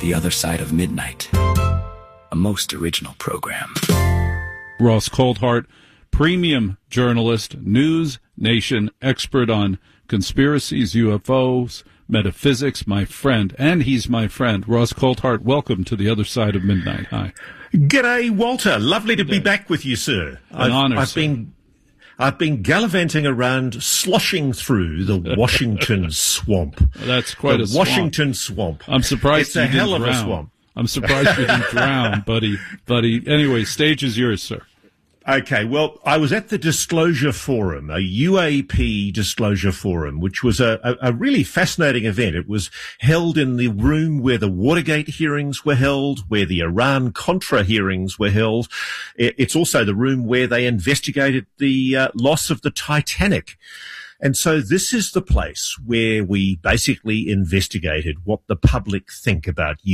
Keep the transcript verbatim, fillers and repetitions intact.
The Other Side of Midnight, a most original program. Ross Coulthart, premium journalist, News Nation expert on conspiracies, U F Os, metaphysics, my friend, and he's my friend. Ross Coulthart, welcome to The Other Side of Midnight. Hi. G'day, Walter. Lovely to G'day. be back with you, sir. An I've, honor, I've sir. been, I've been gallivanting around, sloshing through the Washington swamp. That's quite the a swamp. Washington swamp. I'm surprised it's you a didn't hell of drown. a swamp. I'm surprised you didn't drown, buddy. Buddy. Anyway, stage is yours, sir. Okay, well, I was at the Disclosure Forum, a U A P Disclosure Forum, which was a, a, a really fascinating event. It was held in the room where the Watergate hearings were held, where the Iran-Contra hearings were held. It's also the room where they investigated the uh, loss of the Titanic. And so this is the place where we basically investigated what the public think about